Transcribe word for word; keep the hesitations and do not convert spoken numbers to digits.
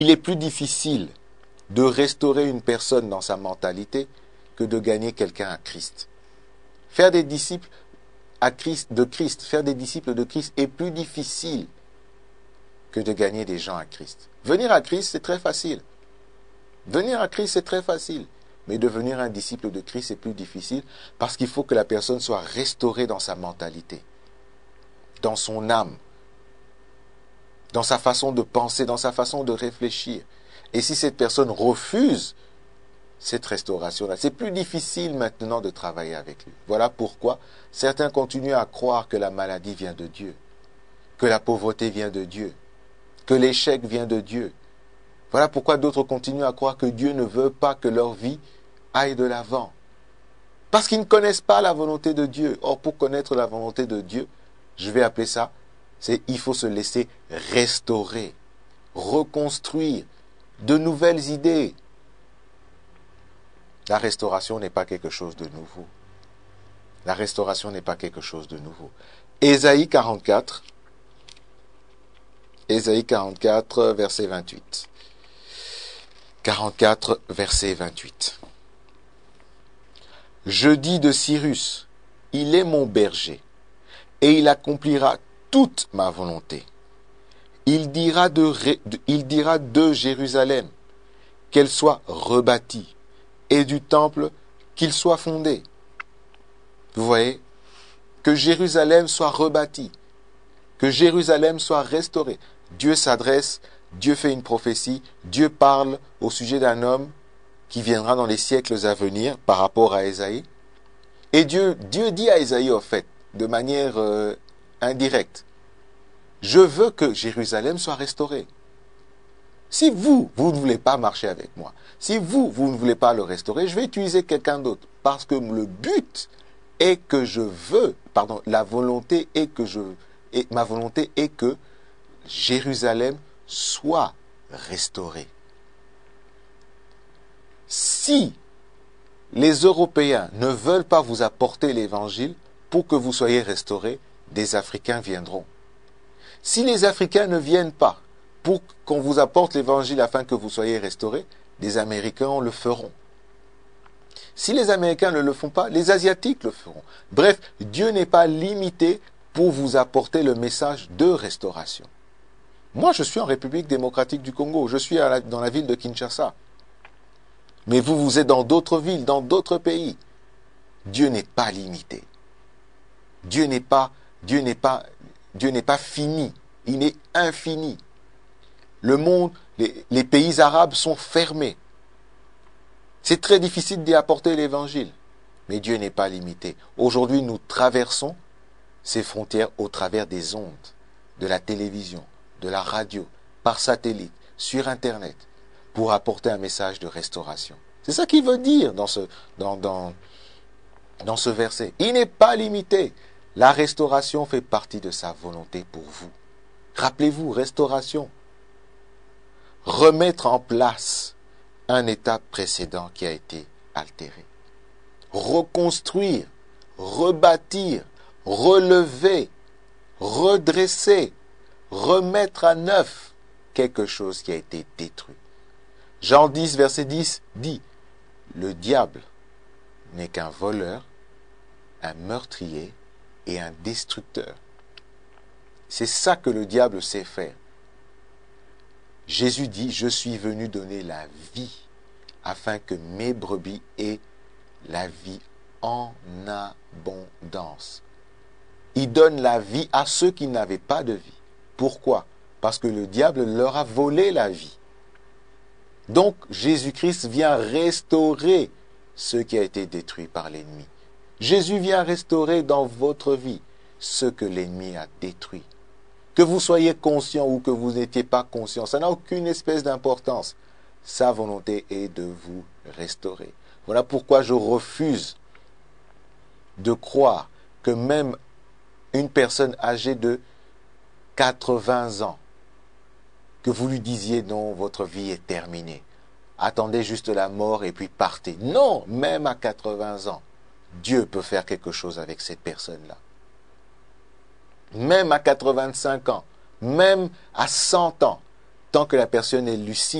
Il est plus difficile de restaurer une personne dans sa mentalité que de gagner quelqu'un à Christ. Faire des disciples à Christ, de Christ, faire des disciples de Christ est plus difficile que de gagner des gens à Christ. Venir à Christ, c'est très facile. Venir à Christ, c'est très facile. Mais devenir un disciple de Christ, c'est plus difficile parce qu'il faut que la personne soit restaurée dans sa mentalité, dans son âme, dans sa façon de penser, dans sa façon de réfléchir. Et si cette personne refuse cette restauration-là, c'est plus difficile maintenant de travailler avec lui. Voilà pourquoi certains continuent à croire que la maladie vient de Dieu, que la pauvreté vient de Dieu, que l'échec vient de Dieu. Voilà pourquoi d'autres continuent à croire que Dieu ne veut pas que leur vie aille de l'avant. Parce qu'ils ne connaissent pas la volonté de Dieu. Or, pour connaître la volonté de Dieu, je vais appeler ça, c'est il faut se laisser restaurer, reconstruire, de nouvelles idées. La restauration n'est pas quelque chose de nouveau. La restauration n'est pas quelque chose de nouveau. Ésaïe quarante-quatre, Ésaïe quarante-quatre, verset vingt-huit. quarante-quatre, verset vingt-huit. Je dis de Cyrus, il est mon berger, et il accomplira toute ma volonté. Il dira de, il dira de Jérusalem qu'elle soit rebâtie, et du temple qu'il soit fondé. Vous voyez, que Jérusalem soit rebâtie, que Jérusalem soit restaurée. Dieu s'adresse, Dieu fait une prophétie, Dieu parle au sujet d'un homme qui viendra dans les siècles à venir par rapport à Ésaïe. Et Dieu, Dieu dit à Ésaïe, en fait, de manière euh, indirecte, je veux que Jérusalem soit restaurée. Si vous, vous ne voulez pas marcher avec moi, si vous, vous ne voulez pas le restaurer, je vais utiliser quelqu'un d'autre. Parce que le but est que je veux, pardon, la volonté est que je, et ma volonté est que Jérusalem soit restaurée. Si les Européens ne veulent pas vous apporter l'évangile pour que vous soyez restaurés, des Africains viendront. Si les Africains ne viennent pas pour qu'on vous apporte l'évangile afin que vous soyez restaurés, des Américains le feront. Si les Américains ne le font pas, les Asiatiques le feront. Bref, Dieu n'est pas limité pour vous apporter le message de restauration. Moi, je suis en République démocratique du Congo, je suis à la, dans la ville de Kinshasa. Mais vous, vous êtes dans d'autres villes, dans d'autres pays. Dieu n'est pas limité. Dieu n'est pas, Dieu n'est pas, Dieu n'est pas fini. Il est infini. Le monde, les, les pays arabes sont fermés. C'est très difficile d'y apporter l'évangile. Mais Dieu n'est pas limité. Aujourd'hui, nous traversons ces frontières au travers des ondes, de la télévision, de la radio, par satellite, sur Internet, pour apporter un message de restauration. C'est ça qu'il veut dire dans ce, dans, dans, dans ce verset. Il n'est pas limité. La restauration fait partie de sa volonté pour vous. Rappelez-vous, restauration. Remettre en place un état précédent qui a été altéré. Reconstruire, rebâtir, relever, redresser, remettre à neuf quelque chose qui a été détruit. Jean dix, verset dix dit, le diable n'est qu'un voleur, un meurtrier et un destructeur. C'est ça que le diable sait faire. Jésus dit, je suis venu donner la vie afin que mes brebis aient la vie en abondance. Il donne la vie à ceux qui n'avaient pas de vie. Pourquoi? Parce que le diable leur a volé la vie. Donc Jésus-Christ vient restaurer ce qui a été détruit par l'ennemi. Jésus vient restaurer dans votre vie ce que l'ennemi a détruit. Que vous soyez conscient ou que vous n'étiez pas conscient, ça n'a aucune espèce d'importance. Sa volonté est de vous restaurer. Voilà pourquoi je refuse de croire que même une personne âgée de quatre-vingts ans, que vous lui disiez non, votre vie est terminée. Attendez juste la mort et puis partez. Non, même à quatre-vingts ans, Dieu peut faire quelque chose avec cette personne-là. Même à quatre-vingt-cinq ans, même à cent ans, tant que la personne est lucide.